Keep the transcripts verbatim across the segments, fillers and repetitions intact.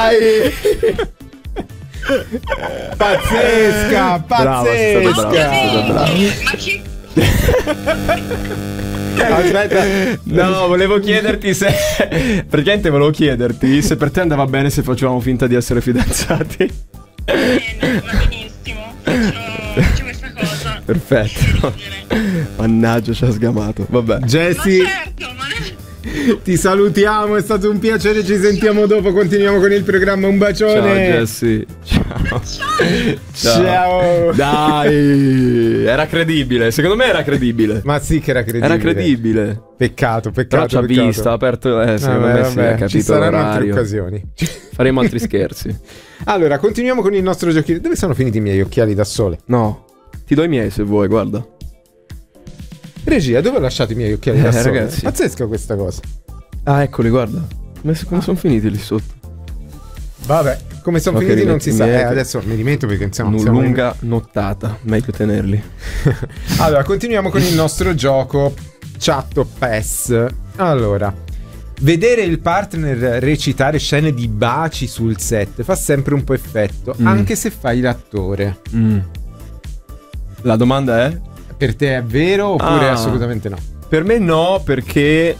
Dai! Pazzesca, pazzesca. Bravo, bravo. Ma che... Aspetta, No, volevo chiederti se praticamente volevo chiederti se per te andava bene se facevamo finta di essere fidanzati. Bene, va benissimo. Faccio, faccio questa cosa. Perfetto. Mannaggia, ci ha sgamato. Vabbè. Ma Jessie, certo, ma ne... ti salutiamo, è stato un piacere, ci sentiamo dopo, continuiamo con il programma, un bacione. Ciao Jessie. Ciao. Ciao. Ciao. Dai, era credibile. Secondo me era credibile. Ma sì che era credibile. Era credibile. Peccato, Però peccato. ci ha peccato. visto, ha aperto. Eh, secondo Vabbè, me sì, vabbè, ha capito ci saranno altre l'orario. occasioni. Faremo altri scherzi. Allora, continuiamo con il nostro giochino. Dove sono finiti i miei occhiali da sole? No, ti do i miei se vuoi, guarda. Regia, dove ho lasciato i miei occhiali Eh, da sole? ragazzi. Pazzesca questa cosa. Ah, eccoli, guarda. Come, come sono finiti lì sotto? Vabbè, come sono Ok, finiti non rimetti si i sa. miei Eh, che- adesso mi rimetto perché insomma Una siamo in- lunga nottata, meglio tenerli. Allora, continuiamo con il nostro gioco Chat o Pass. Allora, vedere il partner recitare scene di baci sul set fa sempre un po' effetto, Mm. anche se fai l'attore. Mm. La domanda è? Per te è vero oppure Ah. assolutamente no? Per me no, perché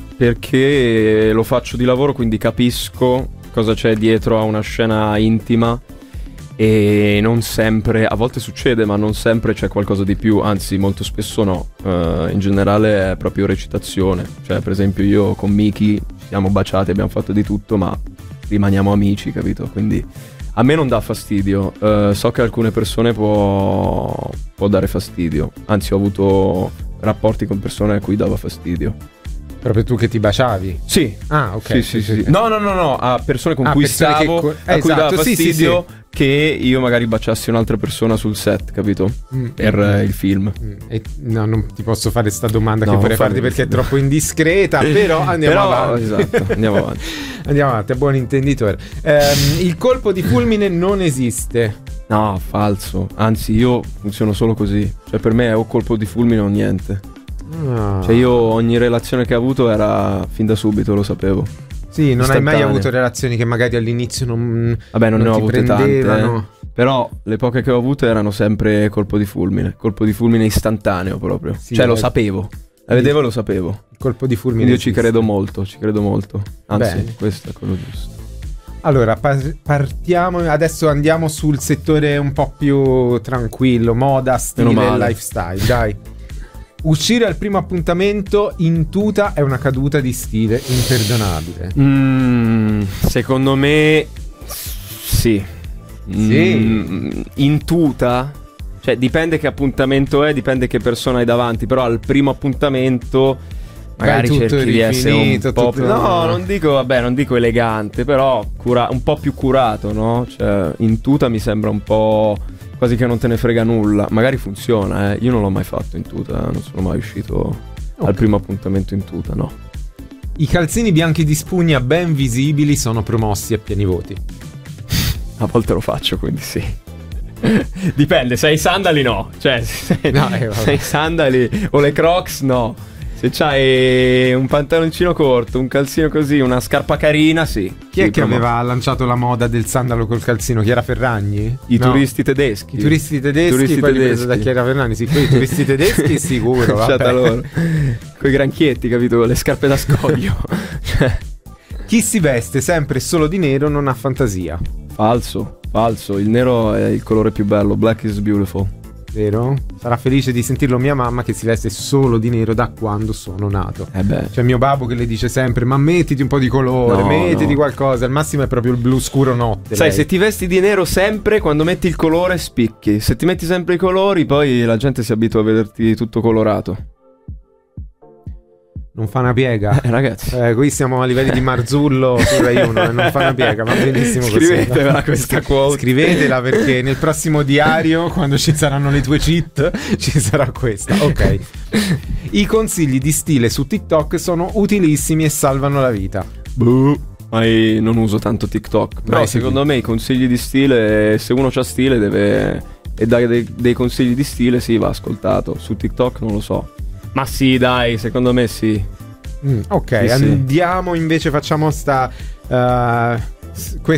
perché lo faccio di lavoro, quindi capisco cosa c'è dietro a una scena intima e non sempre, a volte succede, ma non sempre c'è qualcosa di più, anzi molto spesso no. Eh, in generale è proprio recitazione. Cioè, per esempio, io con Miki ci siamo baciati, abbiamo fatto di tutto, ma rimaniamo amici, capito? Quindi a me non dà fastidio. Eh, so che a alcune persone può, può dare fastidio. Anzi, ho avuto rapporti con persone a cui dava fastidio. Proprio tu che ti baciavi? Sì. Ah, ok. Sì, sì, sì. No, no, no, no, a persone con Ah, cui persone che stavo, co- a cui esatto, dava sì, sì, fastidio che io magari baciassi un'altra persona sul set, capito? Mm, Per mm, eh, il film. mm. E- no, non ti posso fare sta domanda No, che vorrei non farti farmi perché è questa troppo indiscreta, però andiamo Però, avanti. esatto, andiamo avanti. Andiamo avanti, a buon intenditore. Ehm, il colpo di fulmine non esiste. No, falso. Anzi, io funziono solo così. Cioè, per me è o colpo di fulmine o niente. Ah. Cioè, io ogni relazione che ho avuto era fin da subito, lo sapevo. Sì, non hai mai istantanea. avuto relazioni che magari all'inizio non Vabbè, non, non ne ho ti avute tante, prendevano. eh. Però le poche che ho avute erano sempre colpo di fulmine. Colpo di fulmine istantaneo proprio. Sì, cioè, lo eh. sapevo. La vedevo e lo sapevo. Il colpo di fulmine. Quindi io ci esiste. credo molto, ci credo molto. Anzi, Bene. questo è quello giusto. Allora, par- partiamo. Adesso andiamo sul settore un po' più tranquillo, moda, stile Meno e male. lifestyle. Dai. Uscire al primo appuntamento in tuta è una caduta di stile imperdonabile. Mm, secondo me sì. Mm, in tuta, cioè dipende che appuntamento è, dipende che persona hai davanti, però al primo appuntamento magari Vai, tutto cerchi di essere un rifinito, po' tutto- più, no, non dico, vabbè, non dico elegante, però cura- un po' più curato, no? Cioè in tuta mi sembra un po' quasi che non te ne frega nulla. Magari funziona, eh. Io non l'ho mai fatto in tuta, non sono mai uscito Ok. al primo appuntamento in tuta, no. I calzini bianchi di spugna ben visibili sono promossi a pieni voti. A volte lo faccio, quindi sì. Dipende, se hai i sandali no. Cioè, se, No, eh, vabbè. se hai i sandali o le Crocs no. Se c'hai un pantaloncino corto, un calzino così, una scarpa carina, sì. Chi è Sì, che promo- aveva lanciato la moda del sandalo col calzino? Chiara Ferragni? I No. turisti tedeschi. I turisti tedeschi, Turisti poi li tedeschi. preso da Chiara Ferragni. Sì, poi i turisti tedeschi sicuro. Lasciata Vabbè. loro. Coi granchietti, capito? Le scarpe da scoglio. Cioè, Chi si veste sempre e solo di nero non ha fantasia. falso, falso. Il nero è il colore più bello. Black is beautiful. Vero? Sarà felice di sentirlo mia mamma che si veste solo di nero da quando sono nato. Eh beh. C'è mio babbo che le dice sempre: ma mettiti un po' di colore, No, mettiti no. qualcosa. Al massimo è proprio il blu scuro notte. Sai, lei. se ti vesti di nero sempre, quando metti il colore spicchi. Se ti metti sempre i colori, poi la gente si abitua a vederti tutto colorato. Non fa una piega. Eh, ragazzi. Eh, qui siamo a livelli di Marzullo su Rai uno, eh, non fa una piega, va benissimo così. Scrivetevela questa quote. Scrivetela perché nel prossimo diario, quando ci saranno le tue cheat, ci sarà questa. Ok. I consigli di stile su TikTok sono utilissimi e salvano la vita. Boh. Ma io non uso tanto TikTok. Però Vai, sì, secondo me i consigli di stile, se uno c'ha stile deve e dà dei, dei consigli di stile, sì, va ascoltato. Su TikTok non lo so. Ma sì, dai, secondo me sì. Mm, ok, Sì, sì. andiamo invece, facciamo sta uh, s- que-